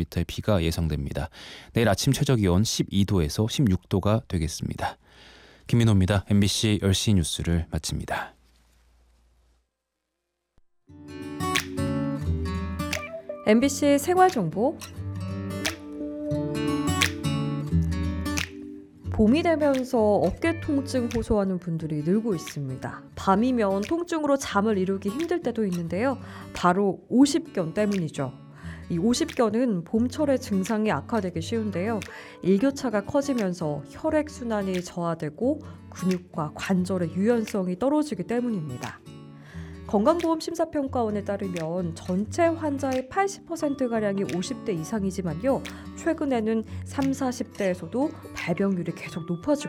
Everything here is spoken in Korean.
붙을 비가 예상됩니다. 내일 아침 최저기온 12도에서 16도가 되겠습니다. 김민호입니다. MBC 10시 뉴스를 마칩니다. MBC 생활정보. 봄이 되면서 어깨 통증 호소하는 분들이 늘고 있습니다. 밤이면 통증으로 잠을 이루기 힘들 때도 있는데요. 바로 오십견 때문이죠. 이 오십견은 봄철에 증상이 악화되기 쉬운데요. 일교차가 커지면서 혈액순환이 저하되고 근육과 관절의 유연성이 떨어지기 때문입니다. 건강보험심사평가원에 따르면 전체 환자의 80%가량이 50대 이상이지만요. 최근에는 30, 40대에서도 발병률이 계속 높아지고